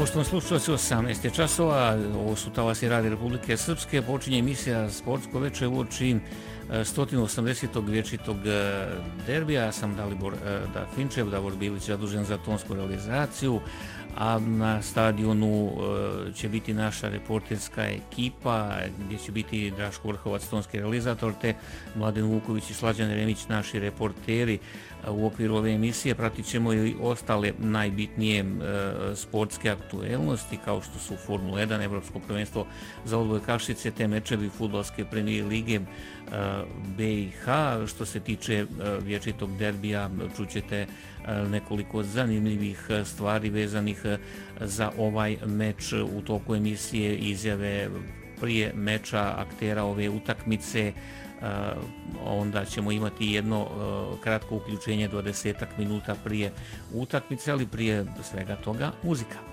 Poštovani slušalci, 18 časova, ovo su Talasi Radio Republike Srpske, počinje emisija Sportsko veče uoči 180. vječitog derbija. Ja sam Dalibor Dafinčev, Davor Bilić zadužen za tonsku realizaciju, a na stadionu će biti naša reporterska ekipa, gdje će biti Draško Vrhovac, tonski realizator, te Mladen Vuković i Slađan Remić, naši reporteri. U okviru ove emisije pratit ćemo i ostale najbitnije sportske aktuelnosti, kao što su Formula 1, Evropsko prvenstvo za odbojkašice, te mečevi fudbalske premijer lige BiH. Što se tiče vječitog derbija, čućete nekoliko zanimljivih stvari vezanih za ovaj meč u toku emisije, izjave prije meča aktera ove utakmice. Onda ćemo imati jedno kratko uključenje 20 minuta prije utakmice, ali prije svega toga muzika.